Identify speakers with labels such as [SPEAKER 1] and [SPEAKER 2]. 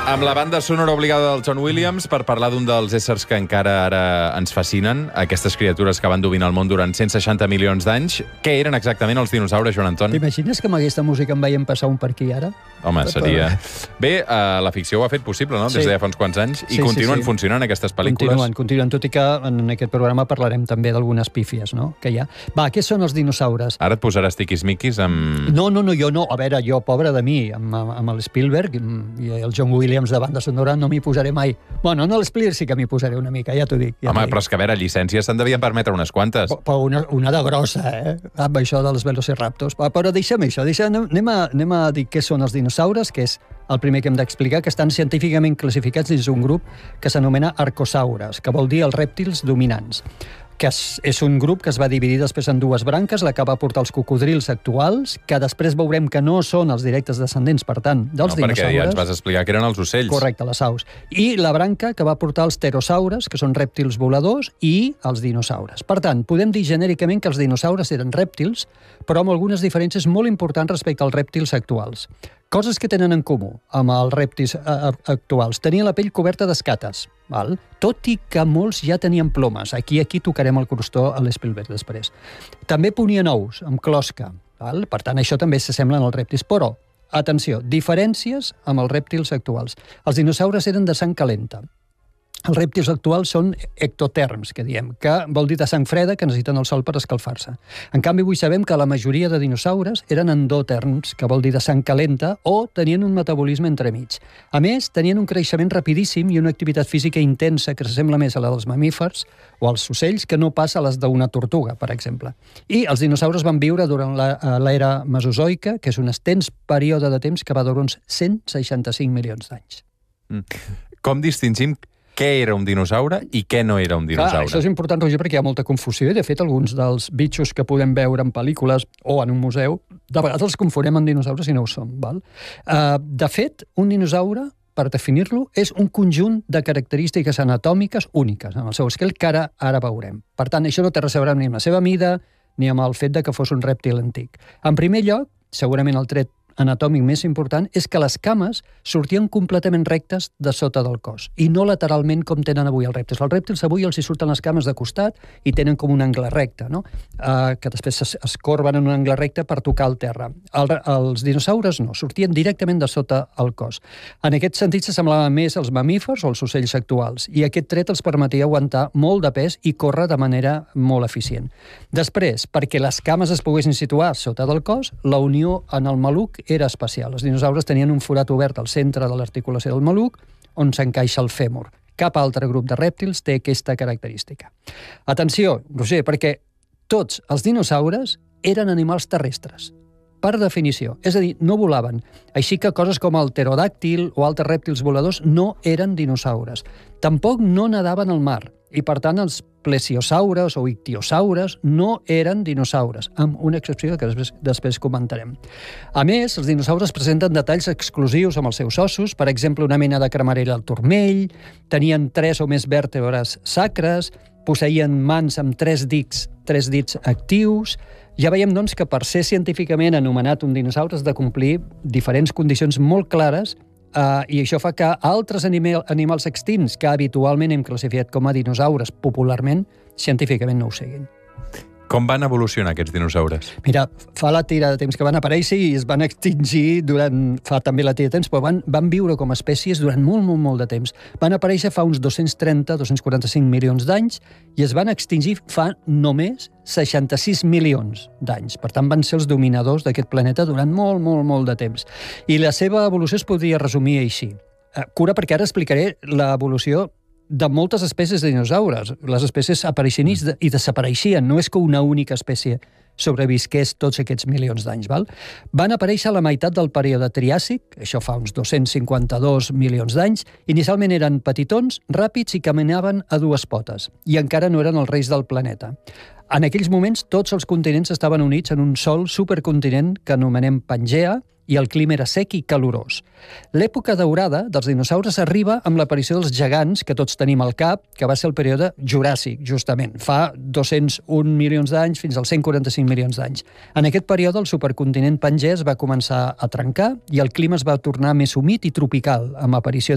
[SPEAKER 1] Amb la banda sonora obligada del John Williams per parlar d'un dels éssers que encara ara ens fascinen, aquestes criatures que van dominar el món durant 160 milions d'anys. Què eren exactament els dinosaures, Joan Anton?
[SPEAKER 2] T'imagines que amb aquesta música em veiem passar un per aquí ara?
[SPEAKER 1] Home, seria... Bé, la ficció ho ha fet possible, no? Des de ja fa uns quants anys. I continuen funcionant aquestes pel·lícules.
[SPEAKER 2] Continuen, tot i que en aquest programa parlarem també d'algunes pífies, no?, que hi ha. Va, què són els dinosaures?
[SPEAKER 1] Ara et posaràs tiquismiquis amb...
[SPEAKER 2] No, jo no. A veure, jo, pobre de mi, amb el Spielberg i el John Williams de banda sonora no m'hi posaré mai. Bueno, no l'Spielberg sí que m'hi posaré una mica, ja t'ho dic.
[SPEAKER 1] Home, però és que a veure, llicències se'n devien permetre unes quantes.
[SPEAKER 2] Però una de grossa, amb això dels velociraptors. Però deixem això, anem a dir què són els dinosaures, que és el primer que hem d'explicar, que estan científicament classificats dins un grup que s'anomena arcosaures, que vol dir els rèptils dominants, que és un grup que es va dividir després en dues branques, la que va portar els cocodrils actuals, que després veurem que no són els directes descendents, per tant, dels dinosaures.
[SPEAKER 1] Perquè ja ens vas explicar que eren els ocells.
[SPEAKER 2] Correcte, les aus. I la branca que va portar els pterosaures, que són rèptils voladors, i els dinosaures. Per tant, podem dir genèricament que els dinosaures eren rèptils, però amb algunes diferències molt importants respecte als rèptils actuals. Coses que tenen en comú amb els rèptils actuals. Tenien la pell coberta d'escates, tot i que molts ja tenien plomes. Aquí tocarem el crostó a l'Spielberg després. També ponien ous, amb closca. Per tant, això també s'assemblen als rèptils. Però, atenció, diferències amb els rèptils actuals. Els dinosaures eren de sang calenta. Els rèptils actuals són ectoterms, que diem, que vol dir de sang freda, que necessiten el sol per escalfar-se. En canvi, avui sabem que la majoria de dinosaures eren endoterms, que vol dir de sang calenta, o tenien un metabolisme entremig. A més, tenien un creixement rapidíssim i una activitat física intensa que s'assembla més a la dels mamífers o als ocells que no pas a les d'una tortuga, per exemple. I els dinosaures van viure durant l'era mesozoica, que és un extens període de temps que va durar uns 165 milions d'anys.
[SPEAKER 1] Com distingim què era un dinosaure i què no era un dinosaure?
[SPEAKER 2] Clar, això és important, Roger, perquè hi ha molta confusió i, de fet, alguns dels bitxos que podem veure en pel·lícules o en un museu, de vegades els confonem amb dinosaures i no ho són. De fet, un dinosaure, per definir-lo, és un conjunt de característiques anatòmiques úniques en el seu esquelet que ara veurem. Per tant, això no té res a veure ni amb la seva mida ni amb el fet de que fos un rèptil antic. En primer lloc, segurament el tret anatòmic més important és que les cames sortien completament rectes de sota del cos i no lateralment com tenen avui els rèptils. Els rèptils avui els hi surten les cames de costat i tenen com un angle recte, no? Que després es corben en un angle recte per tocar el terra. Els dinosaures no, sortien directament de sota el cos. En aquest sentit s'assemblaven més als mamífers o als ocells actuals i aquest tret els permetia aguantar molt de pes i córrer de manera molt eficient. Després, perquè les cames es poguessin situar sota del cos, la unió en el maluc era especial. Els dinosaures tenien un forat obert al centre de l'articulació del maluc on s'encaixa el fèmur. Cap altre grup de rèptils té aquesta característica. Atenció, Roger, perquè tots els dinosaures eren animals terrestres, per definició. És a dir, no volaven. Així que coses com el pterodàctil o altres rèptils voladors no eren dinosaures. Tampoc no nadaven al mar. I, per tant, els plesiosaures o ictiosaures no eren dinosaures, amb una excepció que després comentarem. A més, els dinosaures presenten detalls exclusius amb els seus ossos, per exemple, una mena de cremarella al turmell, tenien 3 o més vèrtebres sacres, posseïen mans amb 3 dits actius. Ja veiem, doncs, que per ser científicament anomenat un dinosaure has de complir diferents condicions molt clares i això fa que altres animals extints que habitualment hem classificat com a dinosaures popularment, científicament no ho siguin.
[SPEAKER 1] Com van evolucionar aquests dinosaures?
[SPEAKER 2] Mira, fa la tira de temps que van aparèixer i es van extingir fa també la tira de temps, però van viure com a espècies durant molt de temps. Van aparèixer fa uns 230-245 milions d'anys i es van extingir fa només 66 milions d'anys. Per tant, van ser els dominadors d'aquest planeta durant molt de temps. I la seva evolució es podria resumir així. Cura, perquè ara explicaré l'evolució de moltes espècies de dinosaures. Les espècies apareixien i desapareixien. No és que una única espècie sobrevisqués tots aquests milions d'anys. Van aparèixer a la meitat del període Triàsic, això fa uns 252 milions d'anys. Inicialment eren petitons, ràpids i caminaven a 2 potes, i encara no eren els reis del planeta. En aquells moments, tots els continents estaven units en un sol supercontinent que anomenem Pangea, i el clima era sec i calorós. L'època daurada dels dinosaures arriba amb l'aparició dels gegants que tots tenim al cap, que va ser el període Juràssic, justament, fa 201 milions d'anys fins als 145 milions d'anys. En aquest període el supercontinent Pangea es va començar a trencar i el clima es va tornar més humit i tropical, amb aparició